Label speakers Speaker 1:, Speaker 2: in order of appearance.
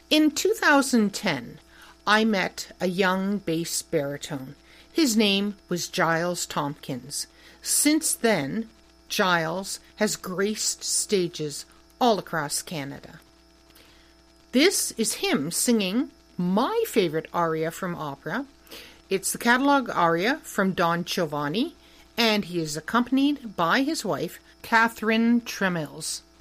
Speaker 1: In 2010, I met a young bass baritone. His name was Giles Tompkins. Since then, Giles has graced stages all across Canada. This is him singing my favorite aria from opera. It's the catalog aria from Don Giovanni, and he is accompanied by his wife, Catherine Tremels.